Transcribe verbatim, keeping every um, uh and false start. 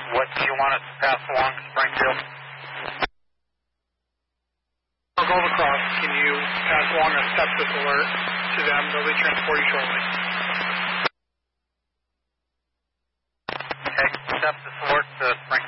What do you want us to pass along to Springfield? I'll go across. Can you pass along a sepsis alert to them? They'll be transported shortly. Okay, sepsis alert to Springfield.